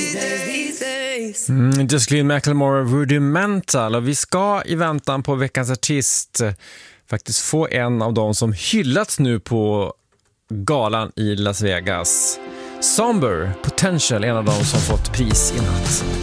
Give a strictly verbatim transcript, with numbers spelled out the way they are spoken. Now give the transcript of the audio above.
Mm, Jocelyn McLemore, Rudimental. Och vi ska i väntan på veckans artist faktiskt få en av dem som hyllats nu på galan i Las Vegas. Somber Potential, en av dem som fått pris i natt.